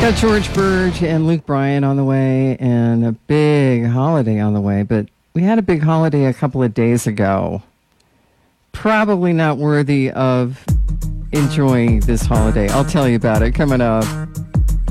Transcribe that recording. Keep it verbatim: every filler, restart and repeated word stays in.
Got George Burge and Luke Bryan on the way, and a big holiday on the way. But we had a big holiday a couple of days ago. Probably not worthy of enjoying this holiday. I'll tell you about it coming up.